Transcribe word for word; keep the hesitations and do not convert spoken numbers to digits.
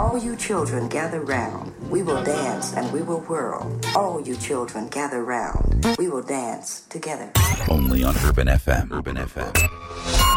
All you children gather round. We will dance and we will whirl. All you children gather round. We will dance together. Only on Urban F M. Urban F M.